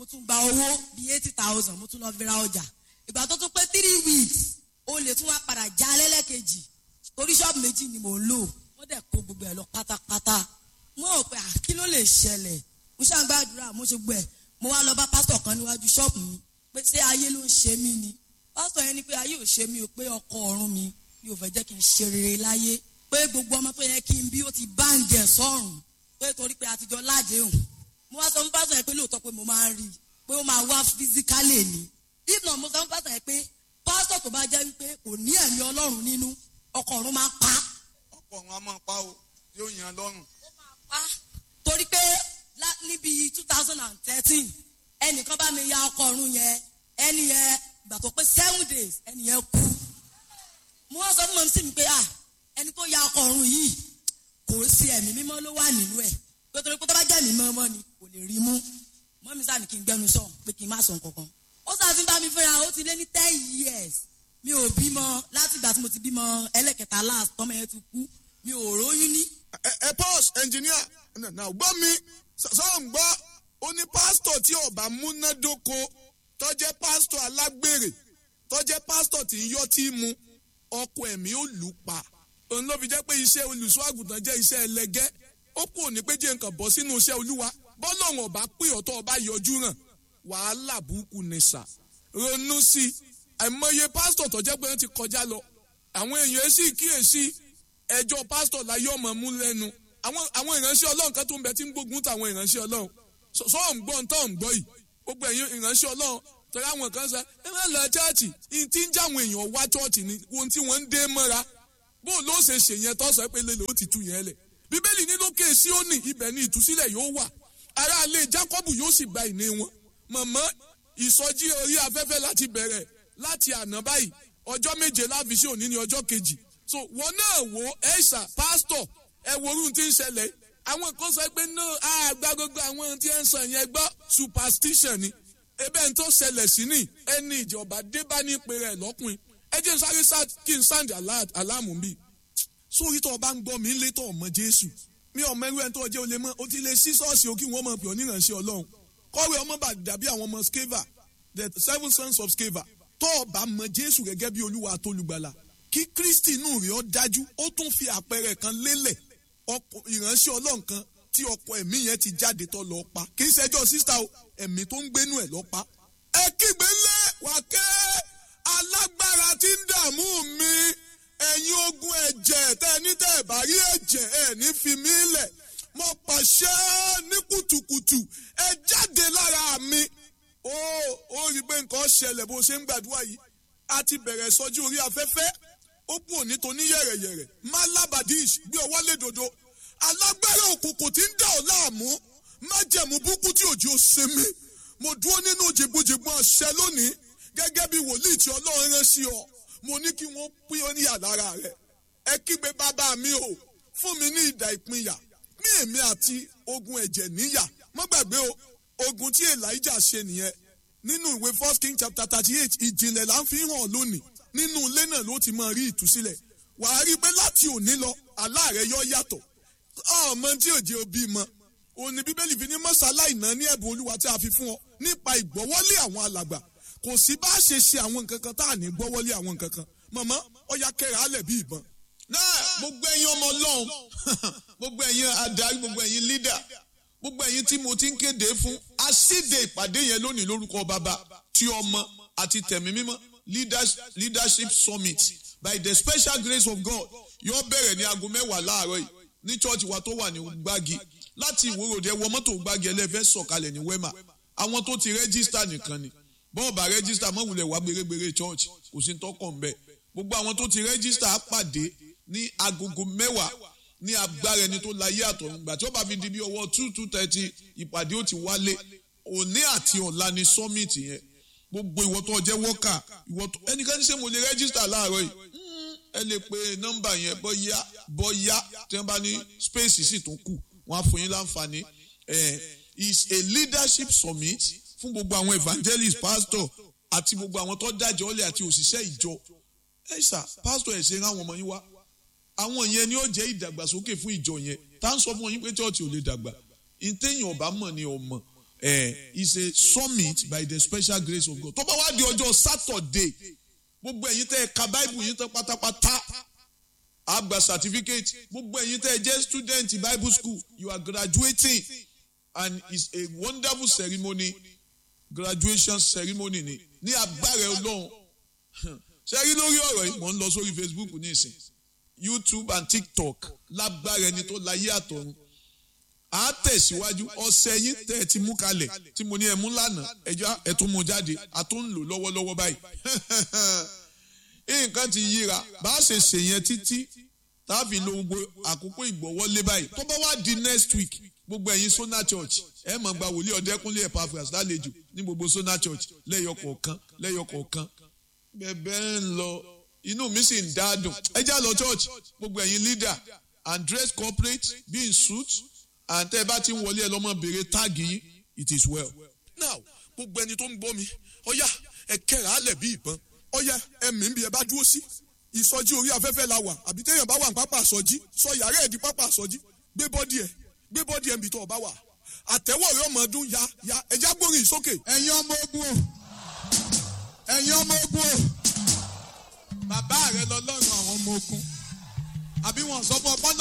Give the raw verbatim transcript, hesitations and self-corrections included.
tún gba owó bíi eighty thousand mo tún lọ fi ra ọjà ìgbà tó tún pé three weeks ó lè tún wá padà já lẹ́lẹ́kejì torí ṣọ́ọ̀bù méjì ni mò ń lò wọ́n dẹ̀ kó gbogbo ẹ̀ lọ pátápátá mo rò pé kí ló lè ṣẹlẹ̀ mo ṣàgbàdúrà mo ṣe gbọ́ ẹ̀ mo wá lọ bá pásítọ̀ kan níwájú ṣọ́ọ̀bù mi pé ṣé ayé ló ń ṣe mí ni pásítọ̀ yẹn ni pé ayé ò ṣe mí o pé ọkọ ọ̀run mi mi ò fẹ́ jẹ́ kí n ṣe rere láyé pé gbogbo ọmọ tó yẹ kí n bí ó ti báǹgẹ̀ sọ́run pé torí pé àtijọ́ ládéhùn mo wá sọ fún pásítọ̀ yẹn pé lóòótọ́ pé mo máa ń rí pé ó máa wá físíkálì ni if not mo sọ fún pásítọ̀ yẹn pé pásítọ̀ tó bá jẹ́ wípé kò ní ẹ̀mí ọlọ́run nínú ọkọ ọ̀run máa pa. ọkọ ọ̀run á máa pa o yóò yan lọ́rùn. ó máa pa torí pé níbi two thousand and thirteen ẹnìkan bá mi ya ọkọ ọ̀run yẹn ẹni yẹn ìgbà tó pé seven days ẹni yẹn kú. mo wá sọ fún mọ̀mísí mi pé ah ẹni tó ya ọkọ ọ̀run yìí kò sí ẹ̀mí mímọ́ ló wà nínú ẹ̀ pé torí pé tó bá jẹ́ ẹ̀mí mímọ́ ni kò lè rí mú mọ́mí sáà ní kí n gbẹ́nu sọ pé kí n má sọ nǹkankan. ó sáà ti bá mi fẹ́ra ó ti lé ní ten years mi ò bímọ láti ìgbà tí mo ti bímọ ẹlẹ́kẹta last tọ́mọ yẹn ti kú mi ò róyún ní. ẹ ẹ pause engineer náà gbọ́ mi sọ̀rọ̀ ń gbọ́ ó ní pásítọ̀ tí ọba múnádóko tó jẹ́ pásítọ̀ alágbèrè tó jẹ́ pásítọ̀ tí ń yọ́ tí mu ọkọ ẹ̀mí ó lù pa òun ló fi jẹ́ pé iṣẹ́ olùṣọ́ àgùntàn jẹ́ iṣẹ́ ẹlẹgẹ́ ó kù ní pé jẹ́ nǹkan bọ́ sínú iṣẹ́ olúwa bọ́lọ́run ọba pé ọ̀tọ̀ ọba yọjú ràn wàhálà burúkú ni sà ronú sí i àìmọye pásítọ̀ tó jẹ́ pé wọ́n ti kọjá lọ àwọn èèyàn sì kíyèsí ẹjọ́ pásítọ̀ láyé ọmọ mú lẹ́nu àwọn ìránṣẹ́ ọlọ́run kan tó ń bẹ tí ń gbógun tàwọn ìránṣẹ́ ọlọ́run sọ́ọ̀ ń gbọ́ ń tọ́ ń gbọ́ yìí gbogbo ẹ̀yin ìránṣẹ́ ọlọ́run tọ́lá àwọn kan sọ ẹ má lọ chọ́ọ̀chì tí ń jáwọn èèyàn wá chọ́ọ̀chì ni ohun tí wọ́n ń dé mọ́ra bó ló ṣe ṣe yẹn tó sọ pé lélẹ̀ ó ti tú yẹn lẹ̀ bíbélì ní lókè Síónì ibẹ̀ ni ìtúsílẹ̀ yóò wà aráalé Jákọ́bù yóò sì gba ìní wọn mọ̀mọ́ ìsọjí orí afẹ́fẹ́ láti bẹ̀rẹ̀ láti àná báyìí ọjọ́ méje láfi sí òní ní ọjọ́ kejì so wọn náà wo ẹ̀ṣà pásítọ̀ ẹ wo orun tí ń ṣẹlẹ̀ àwọn kan sọ pé náà àgbà gbogbo àwọn tí ń sọ yẹn gbọ́ superstition ni ebe n tó ṣẹlẹ̀ sí ni ẹni ìjọba dé bá ní ìpè rẹ̀ lọ́kùnrin ẹ jẹ́ sáré kí n sáǹdì aláàmù bíi sórí tó o bá ń gbọ́ mi lé tó o mọ Jésù mi ò mẹ́rú ẹni tó o jẹ́ o lè mọ́ o ti lè sí ṣọ́ọ̀ṣì o kí wọ́n mọ̀ pé onírànṣẹ́ Ọlọ́run kọ́wé ọmọ bá dàbí àwọn ọmọ Sceva the seven sons of Sceva tó o bá mọ Jésù gẹ́gẹ́ bí Olúwa àtolùgbàlà kí Kristi inú rẹ̀ ó dájú ó tún fi àpẹẹrẹ kan lélẹ̀ ìránṣẹ́ Ọlọ́run kan tí ọkọ ẹ̀mí yẹn ti jáde tó lọ pa kì í ṣẹjọ́ sísá o ẹ̀mí tó ń gbénú ẹ̀ lọ pa. ẹ kígbe lé wákẹ́ alágbára tí ń dààmú mi ẹ̀yin ogun ẹ̀jẹ̀ tẹ́ ní tẹ́ ẹ̀ bá rí ẹ̀jẹ̀ ẹ̀ ní fi mí lẹ̀ mo pàṣẹ ní kùtùkùtù ẹ jáde lára mi. ó ó rí i pé nǹkan ṣẹlẹ̀ bó ṣe ń gbàdúrà yìí a ti bẹ̀rẹ̀ sọjú orí afẹ́fẹ́ ó kú òní tó ní yẹ̀rẹ̀yẹ̀rẹ̀ má lábàdíṣ gbé ọwọ́ lé dodo alágbára òkùnkùn tí ń dà ọ́ láàmú májẹ̀mú búkú tí òjò ṣe mí mo dúró nínú jìgbìjìgbì àṣẹ lónìí gẹ́gẹ́ bí wòlíì tí Ọlọ́run rán sí ọ mo ní kí wọ́n pín ọ níyà lára rẹ̀ ẹ kígbe bàbá mi o fún mi ní ìdà ìpínyà mí èmi àti ogun ẹ̀jẹ̀ níyà má gbàgbé o ogun tí Elijah ṣe nìyẹn nínú ìwé First King chapter thirty eight ìjìnlẹ̀ là ń fi hàn lónìí nínú ilé náà ló ti máa rí ìtúsílẹ̀ wàá rí i pé láti òní lọ àlá rẹ̀ yọ yàtọ̀ ọmọ tí òjì òbí mọ òní bíbélì fi ní mọ́sálá ìná ní ẹ̀bùn Olúwa tí a fi fún ọ nípa ìgbọ́wọ́lé àwọn alàgbà kò sí bá a ṣe ṣe àwọn nǹkan kan tá à ní gbọ́wọ́lé àwọn nǹkan kan mọ̀mọ́ ọya kẹrẹ alẹ̀ bí ìbọn. náà gbogbo ẹ̀yin ọmọ Ọlọ́run gbogbo ẹ̀yin adarí gbogbo ẹ̀yin leader gbogbo ẹ̀yin tí mo ti ń kéde fún aṣíde ìpàdé yẹn lónìí lórúkọ bàbá tí ọmọ àti tẹ̀mí mímọ́ leadership summit by the special grace of God yóò bẹ̀rẹ̀ ní aago mẹ́wàá láàárọ̀ yìí ní church wa tó wà ní gbági láti ìwòròdé wọ mọ́tò gbági ẹlẹ́fẹ́ sọ̀kalẹ̀ ní wema àwọn tó ti rẹ́gísítà nìkan ni bọ́ọ̀bà rẹ́gísítà mọ́wulẹ̀ wá gbèrègbèrè church kò sí tọkàn ń bẹ̀ gbogbo àwọn tó ti rẹ́gísítà á pàdé ní agogo mẹ́wàá ní agbára ẹni tó láyé àtọ̀run gbà tí ó bá fi di bí ọwọ́ two two thirty ìpàdé ó ti wálé òní àti ọ̀la ni summit yẹn gbogbo ìwọ tó jẹ́ wọ́kà ìwọ tó ẹnikẹ́ni ṣe mo lè rẹ́gísítà láàárọ̀ yìí ẹ lè pe nọ́mbà yẹn bọ́yá bọ́yá tí wọ́n bá ní space sì tún kù wọ́n á fún yín láǹfààní ẹ̀ is a leadership summit fún gbogbo àwọn evangelist pastor àti gbogbo àwọn tó dájọ́ ọ̀lẹ̀ àti òṣìṣẹ́ ìjọ ẹ̀ sà pastor ẹ̀ ṣe rán àwọn ọmọ yín wá àwọn yẹn ni ó jẹ́ ìdàgbàsókè fún ìjọ yẹn tá ń sọ fún yín pé church ò lè dàgbà ìtẹ̀yìn ọ̀bá mọ̀ ni ọmọ Eh, it's a summit by the special grace of God. Tó bá wá di ọjọ́ Saturday, gbogbo ẹ̀yin tẹ́ ẹ ka Bible yín tán pátápátá, a gba certificate. Gbogbo ẹ̀yin tẹ́ ẹ jẹ́ student Bible school, you are graduating, and it's a wonderful ceremony, graduation ceremony ni ní agbára Ọlọ́run. Ṣé rí lórí ọ̀rọ̀ yìí? Mo ń lọ sórí Facebook ní ìsìn, YouTube and TikTok, lágbára ẹni tó láyé àtọ̀run. A tẹ̀síwájú ọ̀sẹ̀ yìí tẹ̀ ti mú kalẹ̀ tí mo ní ẹ mú lánàá ẹjọ́ ẹ tún mú jáde a tún ń lò lọ́wọ́lọ́wọ́ báyìí. Nǹkan ti yíra bá a ṣe ṣe yẹn títí tá a fi lo gbogbo àkókò ìgbọ̀wọ́lé báyìí. Tó bá wá di next week gbogbo ẹ̀yin Sona Church ẹ máa gba wòlíì Ọ̀dẹ́kúnlé Epaphras lálejò ní gbogbo Sona Church lẹ́yọ kọ̀ọ̀kan lẹ́yọ kọ̀ọ̀kan. Bẹ́ẹ̀ ń lọ inú mi sì ń dádùn. Ẹ já lọ church gbogbo ẹ̀yin leader and dress corporate be in suit. Àǹtẹ̀ bá ti ń wọlé ẹ lọ́mọ béèrè táàgì yín it is well. Now gbogbo ẹni tó ń gbọ́ mi ọ̀yá ẹ kẹ́ra á lẹ̀ bí ìbọn ọ̀yá ẹ̀mí ń bí ẹ bá dúró sí ìsọjí orí afẹ́fẹ́ la wà àbí téèyàn bá wà ní pápá àsọjí sọ yàrá ẹ̀ di pápá àsọjí gbé bọ́dì ẹ̀ gbé bọ́dì ẹ̀ ń bì tó ọba wà àtẹ̀wọ̀ rẹ̀ ọmọ ọdún ya ya ẹja gbórin sókè. ẹ̀yin ọmọ ogun o ẹ̀yin ọmọ ogun o bàbá rẹ lọ́lọ́run àwọn ọmọ ogun àbí wọn sọ fún ọ